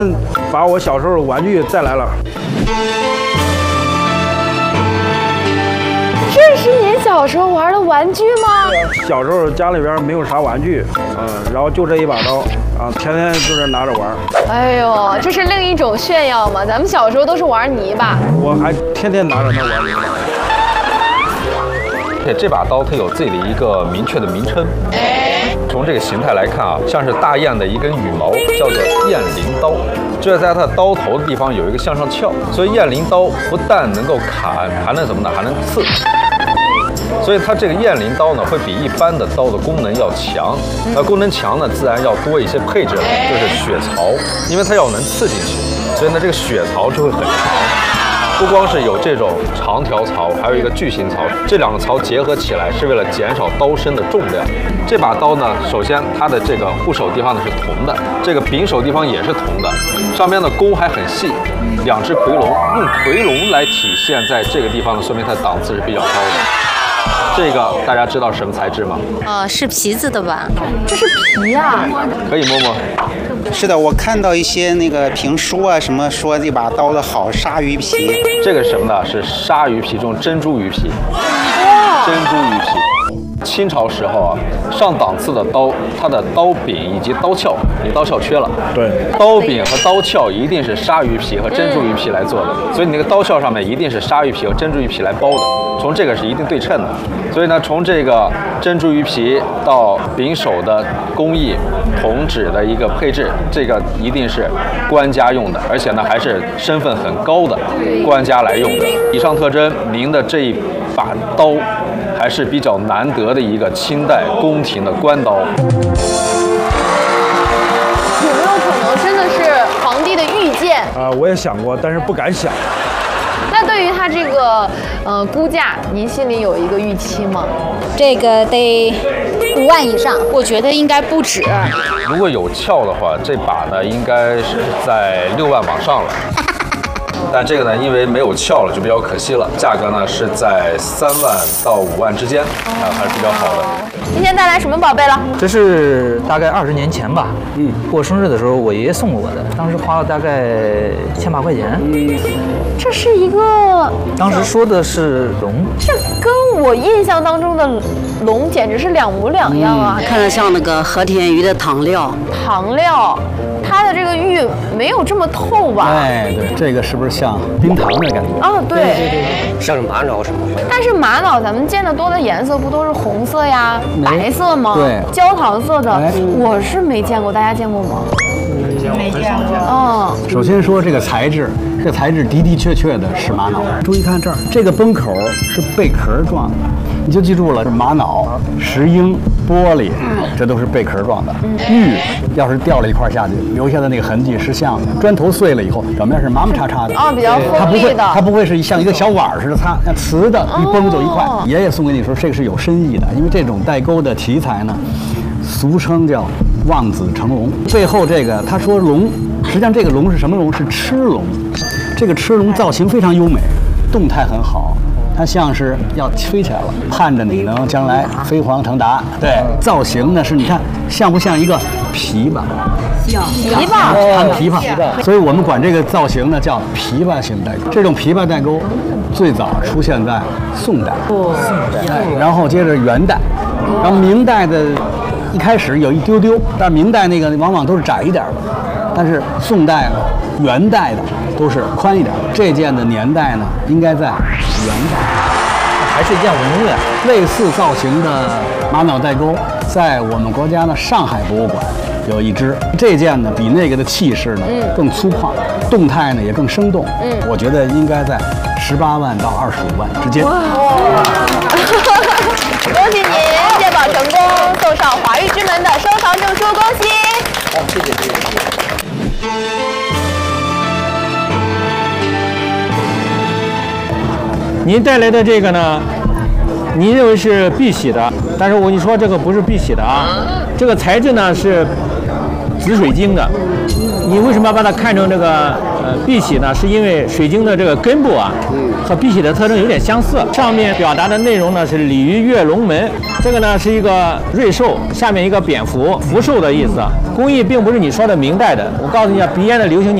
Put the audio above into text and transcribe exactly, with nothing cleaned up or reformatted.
把我小时候玩具带来了。 这是您小时候玩的玩具吗？ 小时候家里边没有啥玩具，嗯，然后就这一把刀啊，天天就是拿着玩。 哎呦，这是另一种炫耀嘛！咱们小时候都是玩泥巴， 我还天天拿着它玩泥巴。 而且这把刀它有自己的一个明确的名称。从这个形态来看啊，像是大雁的一根羽毛，叫做雁翎刀。这在它的刀头的地方有一个向上翘，所以雁翎刀不但能够砍，还能怎么呢？还能刺。所以它这个雁翎刀呢，会比一般的刀的功能要强。那功能强呢，自然要多一些配置了，就是血槽，因为它要能刺进去，所以呢，这个血槽就会很长。不光是有这种长条槽，还有一个巨型槽，这两个槽结合起来是为了减少刀身的重量。这把刀呢，首先它的这个护手地方呢是铜的，这个柄手地方也是铜的，上面的钩还很细，两只夔龙，用夔龙来体现在这个地方呢，说明它的档次是比较高的。这个大家知道什么材质吗？ 呃，是皮子的吧？ 这是皮啊！ 可以摸摸。 是的，我看到一些那个评书啊，什么说这把刀的好鲨鱼皮。 这个是什么呢？是鲨鱼皮中珍珠鱼皮。 哇！ 珍珠鱼皮。清朝时候啊，上档次的刀，它的刀柄以及刀鞘，你刀鞘缺了， 对， 刀柄和刀鞘一定是鲨鱼皮和珍珠鱼皮来做的，所以你那个刀鞘上面一定是鲨鱼皮和珍珠鱼皮来包的，从这个是一定对称的。所以呢，从这个珍珠鱼皮到柄手的工艺、铜指的一个配置，这个一定是官家用的，而且呢还是身份很高的官家来用的。以上特征，您的这一把刀还是比较难得的一个清代宫廷的官刀。有没有可能真的是皇帝的御剑啊？我也想过，但是不敢想。 那对于它这个呃估价，您心里有一个预期吗？ 这个得五万以上，我觉得应该不止。 如果有鞘的话，这把呢应该是在六万往上了。但这个呢，因为没有鞘了，就比较可惜了。价格呢是在三万到五万之间，啊，还是比较好的。 今天带来什么宝贝了？ 这是大概二十年前吧，嗯，过生日的时候我爷爷送过我的，当时花了大概千把块钱。嗯， 这是一个， 当时说的是龙， 这跟我印象当中的龙简直是两模两样啊！ 嗯、看着像那个和田玉的糖料， 糖料。它的这个玉没有这么透吧？ 哎，对，这个是不是像冰糖的感觉？ 哦，对对对对， 像是玛瑙什么？ 但是玛瑙咱们见的多的颜色不都是红色呀、白色吗？ 对， 焦糖色的，我是没见过，大家见过吗？ 没见过。 嗯， 首先说这个材质，这个材质的的确确的是玛瑙。注意看这儿，这个崩口是贝壳状的，你就记住了，是玛瑙、石英、玻璃，这都是贝壳状的。玉要是掉了一块下去，留下的那个痕迹是像砖头碎了以后，表面是麻麻叉叉的。 啊，比较它不会， 锋利的。 它不会是像一个小碗似的擦，像瓷的，一崩就一块。爷爷送给你说，这个是有深意的，因为这种带钩的题材呢，俗称叫望子成龙。背后这个他说龙，实际上这个龙是什么龙？是螭龙。这个螭龙造型非常优美，动态很好。它像是要飞起来了，盼着你能将来飞黄腾达。对，造型呢是你看像不像一个琵琶？ 像琵琶， 弹琵琶。所以我们管这个造型呢叫琵琶型带钩。这种琵琶带钩最早出现在宋代，宋代，然后接着元代，然后明代的一开始有一丢丢，但明代那个往往都是窄一点的，但是宋代、元代的都是宽一点。这件的年代呢，应该在元代， 还是一件文物呀。 类似造型的玛瑙带钩，在我们国家的上海博物馆有一只。这件呢，比那个的气势呢更粗犷，动态呢也更生动。嗯，我觉得应该在十八万到二十五万之间。 恭喜您鉴宝成功，送上华玉之门的收藏证书，恭喜！ 好，谢谢谢谢。 您带来的这个呢，您认为是碧玺的，但是我跟你说这个不是碧玺的啊，这个材质呢是紫水晶的， 你为什么要把它看成这个呃碧玺呢？是因为水晶的这个根部啊，和碧玺的特征有点相似。上面表达的内容呢是鲤鱼跃龙门，这个呢是一个瑞兽，下面一个蝙蝠，福寿的意思。工艺并不是你说的明代的，我告诉你啊，鼻烟的流行年